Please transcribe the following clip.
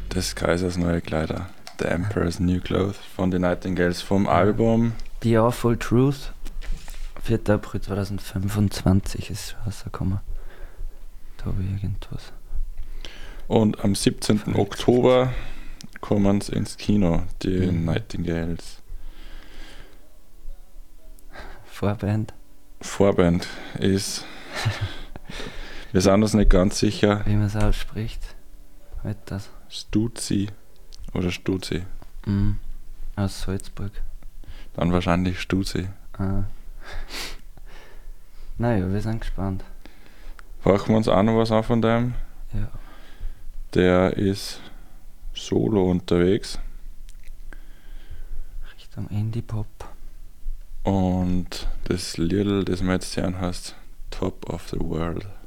des Kaisers neue Kleider. The Emperor's New Clothes von den Nightingales vom Album The Awful Truth. 4. April 2025 ist rausgekommen. Da habe ich irgendwas. Und am 17. Oktober kommen sie ins Kino, die Nightingales. Vorband ist wir sind uns nicht ganz sicher. Wie man es ausspricht. Halt das. Stuzi oder Stuzi? Aus Salzburg. Dann wahrscheinlich Stuzi. Naja, wir sind gespannt. Horchen wir uns auch noch was an von dem? Ja. Der ist solo unterwegs. Richtung Indie-Pop. Und das Lied, das wir jetzt hören, heißt Top of the World.